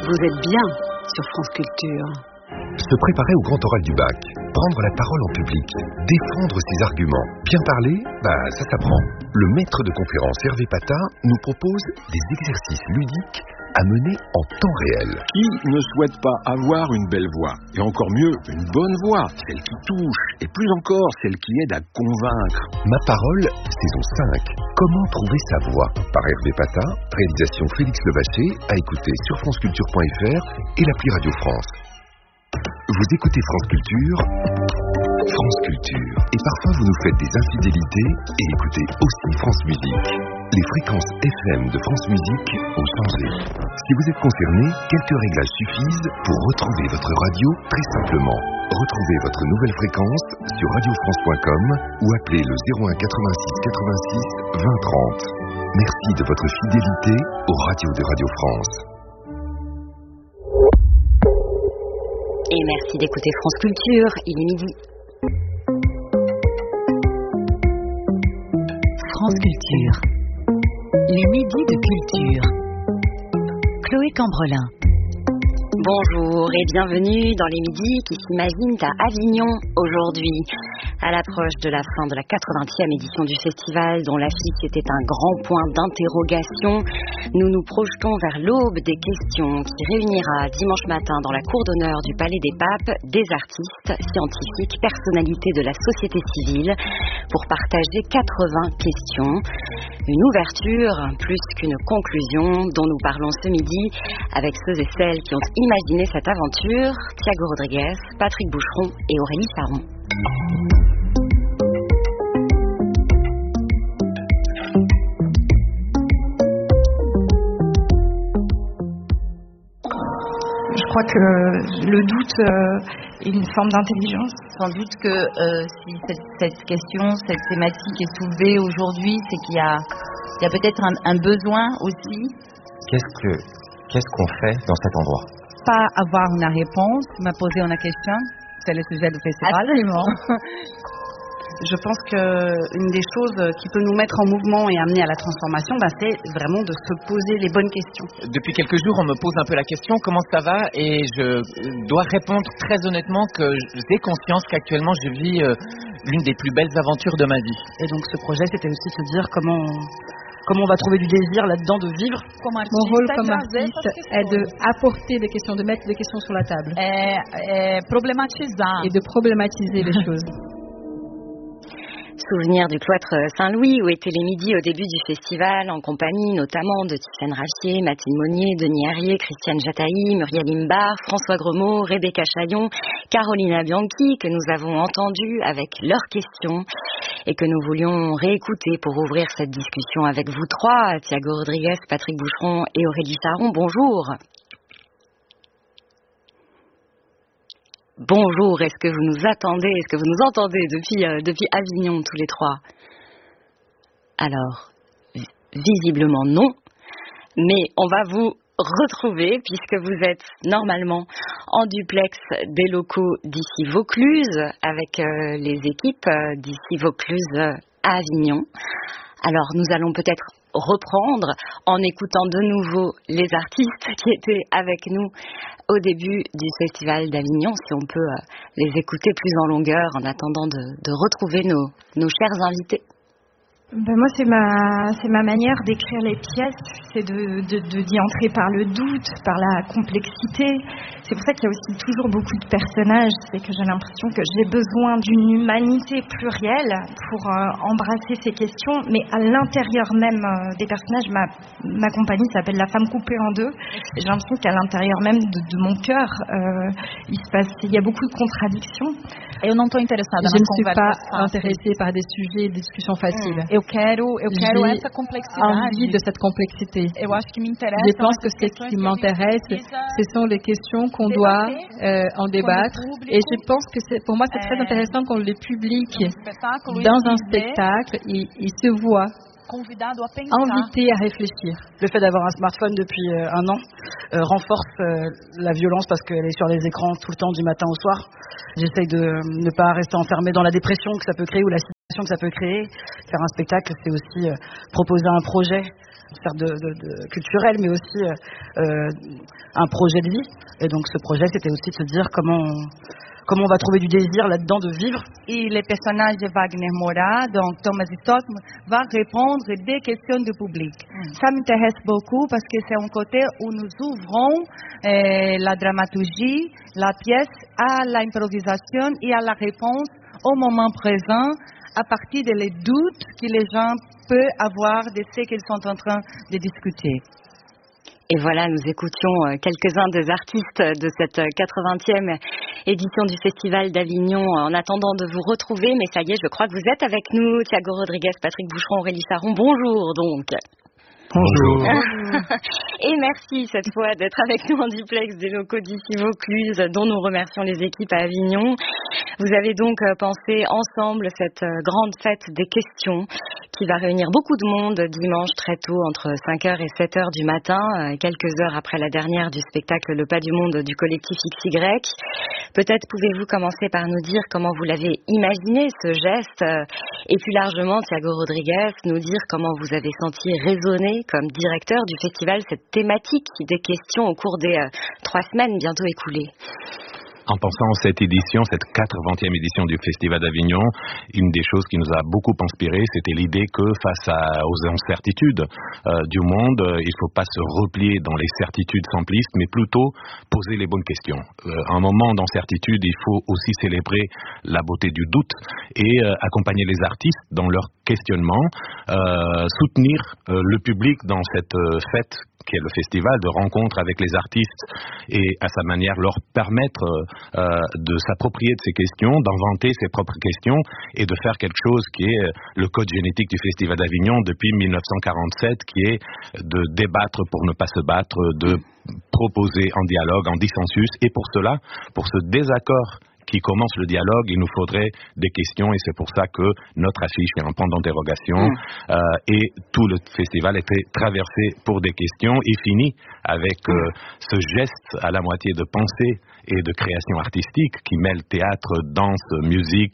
Vous êtes bien sur France Culture. Se préparer au grand oral du bac, prendre la parole en public, défendre ses arguments, bien parler, ça s'apprend. Le maître de conférence Hervé Pata nous propose des exercices ludiques à mener en temps réel. Qui ne souhaite pas avoir une belle voix? Et encore mieux, une bonne voix, celle qui touche, et plus encore, celle qui aide à convaincre. Ma parole, saison 5. Comment trouver sa voix? Par Hervé Pata, réalisation Félix Levaché, à écouter sur franceculture.fr et l'appli Radio France. Vous écoutez France Culture, et parfois vous nous faites des infidélités et écoutez aussi France Musique. Les fréquences FM de France Musique ont changé. Si vous êtes concerné, quelques réglages suffisent pour retrouver votre radio très simplement. Retrouvez votre nouvelle fréquence sur radiofrance.com ou appelez le 01 86 86 20 30. Merci de votre fidélité aux radios de Radio France. Et merci d'écouter France Culture, il est midi. France Culture, le midi de culture. Chloé Cambrelin. Bonjour et bienvenue dans les midis qui s'imaginent à Avignon aujourd'hui. À l'approche de la fin de la 80e édition du festival, dont l'affiche était un grand point d'interrogation, nous nous projetons vers l'aube des questions qui réunira dimanche matin dans la cour d'honneur du Palais des Papes des artistes, scientifiques, personnalités de la société civile pour partager 80 questions. Une ouverture plus qu'une conclusion dont nous parlons ce midi avec ceux et celles qui ont imaginé cette aventure, Thiago Rodriguez, Patrick Boucheron et Aurélie Saron. Je crois que le doute est une forme d'intelligence. Sans doute que si cette question, cette thématique est soulevée aujourd'hui, c'est qu'il y a peut-être un besoin aussi. Qu'est-ce qu'on fait dans cet endroit? Pas avoir une réponse, me poser une question, c'est le sujet du festival. Absolument. Je pense qu'une des choses qui peut nous mettre en mouvement et amener à la transformation, c'est vraiment de se poser les bonnes questions. Depuis quelques jours, on me pose un peu la question « Comment ça va ?» et je dois répondre très honnêtement que j'ai conscience qu'actuellement je vis l'une des plus belles aventures de ma vie. Et donc ce projet, c'était aussi se dire comment on va trouver du désir là-dedans de vivre. Mon rôle comme artiste est d'apporter des questions, de mettre des questions sur la table. Et de problématiser les choses. Souvenir du cloître Saint-Louis où étaient les midis au début du festival en compagnie notamment de Tiffaine Raffier, Mathilde Monnier, Denis Herrier, Christiane Jataï, Muriel Imbar, François Gremaud, Rebecca Chaillon, Carolina Bianchi que nous avons entendu avec leurs questions et que nous voulions réécouter pour ouvrir cette discussion avec vous trois, Thiago Rodriguez, Patrick Boucheron et Aurélie Saron. Bonjour. Bonjour, est-ce que vous nous attendez? Est-ce que vous nous entendez depuis Avignon tous les trois? Alors, visiblement non, mais on va vous retrouver puisque vous êtes normalement en duplex des locaux d'ici Vaucluse avec les équipes d'ici Vaucluse à Avignon. Alors, nous allons peut-être reprendre en écoutant de nouveau les artistes qui étaient avec nous au début du Festival d'Avignon, si on peut les écouter plus en longueur en attendant de retrouver nos chers invités. Moi, c'est ma manière d'écrire les pièces, c'est d'y entrer par le doute, par la complexité. C'est pour ça qu'il y a aussi toujours beaucoup de personnages, c'est que j'ai l'impression que j'ai besoin d'une humanité plurielle pour embrasser ces questions, mais à l'intérieur même des personnages, ma compagnie s'appelle La Femme coupée en deux, et j'ai l'impression qu'à l'intérieur même de mon cœur, il y a beaucoup de contradictions. Je ne suis pas intéressée par des sujets et des discussions faciles. Eu quero essa complexidade. Envie de cette complexité. Je pense que ce qui m'intéresse, ce sont les questions qu'on doit en débattre. Et je pense que pour moi, c'est très intéressant quand le public, dans un spectacle, il se voit invité à réfléchir. Le fait d'avoir un smartphone depuis un an renforce la violence parce qu'elle est sur les écrans tout le temps du matin au soir. J'essaye de ne pas rester enfermée dans la dépression que ça peut créer ou la que ça peut créer. Faire un spectacle, c'est aussi proposer un projet, certes de culturel, mais aussi un projet de vie. Et donc ce projet, c'était aussi de se dire comment on va trouver du désir là-dedans de vivre. Et le personnage de Wagner Moura, donc Thomas Stock, va répondre des questions du public. Ça m'intéresse beaucoup parce que c'est un côté où nous ouvrons la dramaturgie, la pièce à l'improvisation et à la réponse au moment présent à partir des doutes que les gens peuvent avoir de ce qu'ils sont en train de discuter. Et voilà, nous écoutions quelques-uns des artistes de cette 80e édition du Festival d'Avignon en attendant de vous retrouver. Mais ça y est, je crois que vous êtes avec nous. Thiago Rodriguez, Patrick Boucheron, Aurélie Charon, bonjour donc. Bonjour. Et merci cette fois d'être avec nous en duplex des locaux d'ici Vaucluse, dont nous remercions les équipes à Avignon. Vous avez donc pensé ensemble cette grande fête des questions qui va réunir beaucoup de monde dimanche très tôt, entre 5h et 7h du matin, quelques heures après la dernière du spectacle Le Pas du Monde du collectif XY. Peut-être pouvez-vous commencer par nous dire comment vous l'avez imaginé ce geste et plus largement, Thiago Rodriguez, nous dire comment vous avez senti résonner comme directeur du festival cette thématique des questions au cours des 3 semaines bientôt écoulées. En pensant à cette édition, cette 80e édition du Festival d'Avignon, une des choses qui nous a beaucoup inspiré, c'était l'idée que face aux incertitudes du monde, il ne faut pas se replier dans les certitudes simplistes, mais plutôt poser les bonnes questions. Un moment d'incertitude, il faut aussi célébrer la beauté du doute et accompagner les artistes dans leur questionnement, soutenir le public dans cette fête qui est le festival de rencontre avec les artistes et à sa manière leur permettre de s'approprier de ces questions, d'inventer ses propres questions et de faire quelque chose qui est le code génétique du Festival d'Avignon depuis 1947, qui est de débattre pour ne pas se battre, de proposer en dialogue, en dissensus, et pour cela, pour ce désaccord qui commence le dialogue, il nous faudrait des questions et c'est pour ça que notre affiche est un point d'interrogation et tout le festival était traversé pour des questions et fini avec ce geste à la moitié de pensée et de création artistique qui mêle théâtre, danse, musique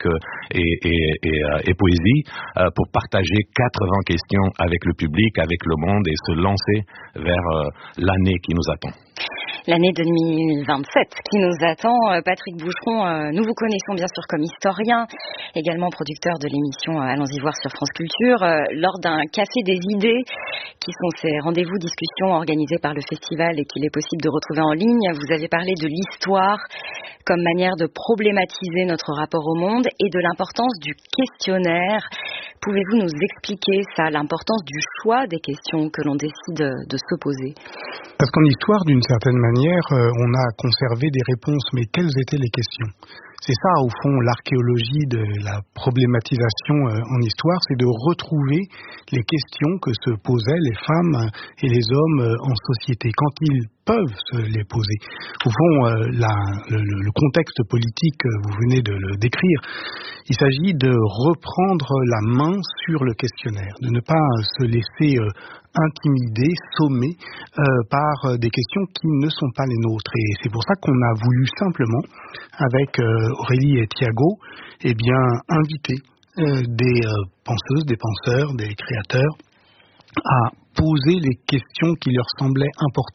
et poésie pour partager 80 questions avec le public, avec le monde et se lancer vers l'année qui nous attend. L'année 2027 qui nous attend. Patrick Boucheron, nous vous connaissons bien sûr comme historien, également producteur de l'émission Allons-y voir sur France Culture. Lors d'un café des idées, qui sont ces rendez-vous discussions organisés par le festival et qu'il est possible de retrouver en ligne, vous avez parlé de l'histoire comme manière de problématiser notre rapport au monde et de l'importance du questionnaire. Pouvez-vous nous expliquer ça, l'importance du choix des questions que l'on décide de se poser ? Parce qu'en histoire, d'une certaine manière, on a conservé des réponses, mais quelles étaient les questions ? C'est ça, au fond, l'archéologie de la problématisation en histoire, c'est de retrouver les questions que se posaient les femmes et les hommes en société, quand ils peuvent se les poser. Au fond, le contexte politique, vous venez de le décrire, il s'agit de reprendre la main sur le questionnaire, de ne pas se laisser intimider, sommer par des questions qui ne sont pas les nôtres. Et c'est pour ça qu'on a voulu simplement, avec Aurélie et Thiago, inviter des penseuses, des penseurs, des créateurs à poser les questions qui leur semblaient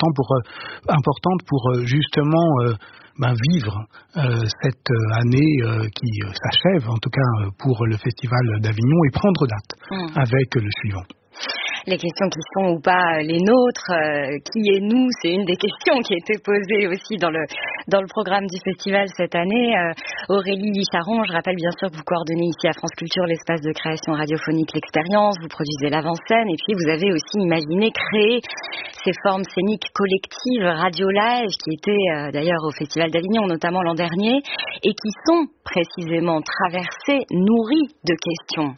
importantes pour justement vivre cette année qui s'achève, en tout cas pour le Festival d'Avignon, et prendre date avec le suivant. Les questions qui sont ou pas les nôtres, qui est nous, c'est une des questions qui a été posée aussi dans le programme du festival cette année. Aurélie Charon, je rappelle bien sûr que vous coordonnez ici à France Culture l'espace de création radiophonique L'Expérience, vous produisez l'avant-scène et puis vous avez aussi imaginé créer ces formes scéniques collectives radio live qui étaient d'ailleurs au Festival d'Avignon notamment l'an dernier et qui sont précisément traversées, nourries de questions.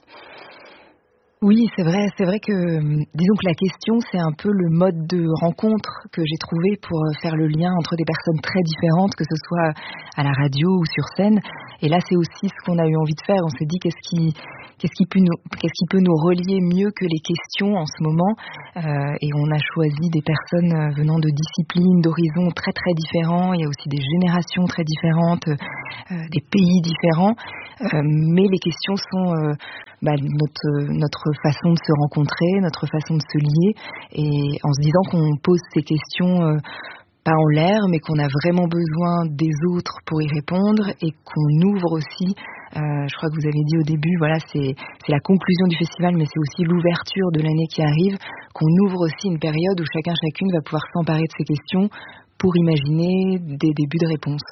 Oui, c'est vrai que, disons que la question, c'est un peu le mode de rencontre que j'ai trouvé pour faire le lien entre des personnes très différentes, que ce soit à la radio ou sur scène. Et là, c'est aussi ce qu'on a eu envie de faire. On s'est dit, qu'est-ce qu'est-ce qui peut nous relier mieux que les questions en ce moment. Et on a choisi des personnes venant de disciplines, d'horizons très très différents. Il y a aussi des générations très différentes, des pays différents. Mais les questions sont notre façon de se rencontrer, notre façon de se lier. Et en se disant qu'on pose ces questions pas en l'air, mais qu'on a vraiment besoin des autres pour y répondre et qu'on ouvre aussi, je crois que vous avez dit au début, voilà, c'est la conclusion du festival, mais c'est aussi l'ouverture de l'année qui arrive, qu'on ouvre aussi une période où chacune va pouvoir s'emparer de ces questions pour imaginer des débuts de réponses.